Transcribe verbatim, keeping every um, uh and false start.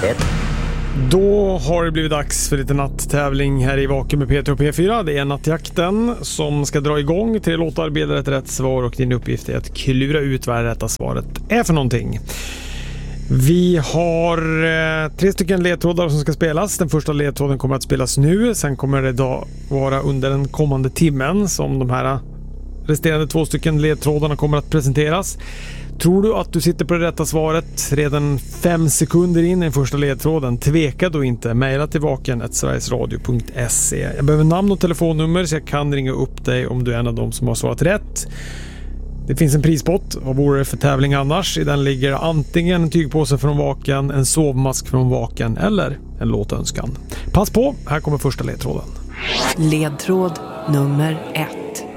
ett. Då har det blivit dags för lite natttävling här i Vaken med Peter och P fyra. Det är nattjakten som ska dra igång. Tre låtar bildar ett rätt svar och din uppgift är att klura ut vad det rätta svaret är för någonting. Vi har eh, tre stycken ledtrådar som ska spelas. Den första ledtråden kommer att spelas nu. Sen kommer det då vara under den kommande timmen som de här resterande två stycken ledtrådarna kommer att presenteras. Tror du att du sitter på det rätta svaret redan fem sekunder in i den första ledtråden? Tveka då inte. Maila till vaken snabel-a sverigesradio punkt se. Jag behöver namn och telefonnummer så jag kan ringa upp dig om du är en av dem som har svarat rätt. Det finns en prispott. Vad vore det för tävling annars? I den ligger antingen en tygpåse från Vaken, en sovmask från Vaken eller en låtönskan. Pass på, här kommer första ledtråden. Ledtråd nummer ett.